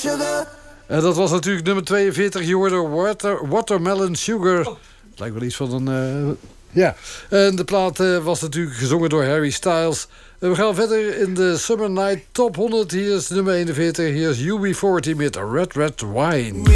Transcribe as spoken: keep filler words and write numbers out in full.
En dat was natuurlijk nummer tweeënveertig. Je hoorde Water, Watermelon Sugar. Het lijkt wel iets van een... Uh, ja. En de plaat uh, was natuurlijk gezongen door Harry Styles. En we gaan verder in de Summer Night Top honderd. Hier is nummer eenenveertig. Hier is U B veertig met Red Red Wine.